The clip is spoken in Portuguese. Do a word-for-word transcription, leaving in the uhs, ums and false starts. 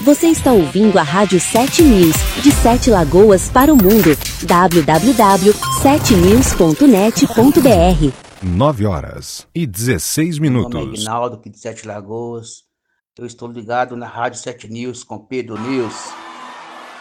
Você está ouvindo a Rádio sete News, de Sete Lagoas para o mundo. w w w ponto sete news ponto net ponto b r. nove horas e dezesseis minutos. Meu nome é Ignaldo, aqui de Sete Lagoas. Eu estou ligado na Rádio sete News com Pedro News.